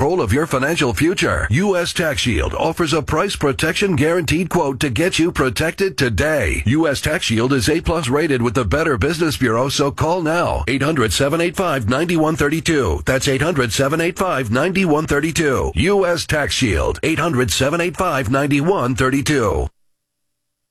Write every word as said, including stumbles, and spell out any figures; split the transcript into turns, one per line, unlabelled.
control of your financial future. U S Tax Shield offers a price protection guaranteed quote to get you protected today. U S Tax Shield is A plus rated with the Better Business Bureau, so call now. eight hundred, seven eight five, nine one three two. That's eight hundred, seven eight five, nine one three two. U S Tax Shield. eight hundred, seven eight five, nine one three two.